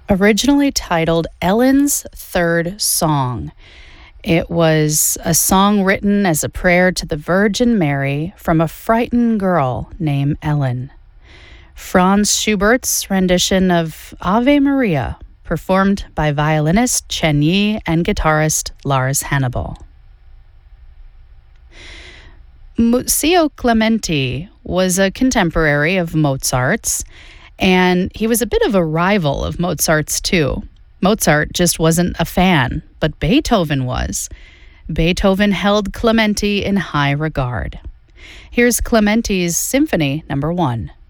Originally titled Ellen's Third Song. It was a song written as a prayer to the Virgin Mary from a frightened girl named Ellen. Franz Schubert's rendition of Ave Maria, performed by violinist Chen Yi and guitarist Lars Hannibal. Muzio Clementi was a contemporary of Mozart's, and he was a bit of a rival of Mozart's too. Mozart just wasn't a fan, but Beethoven was. Beethoven held Clementi in high regard. Here's Clementi's Symphony No. 1.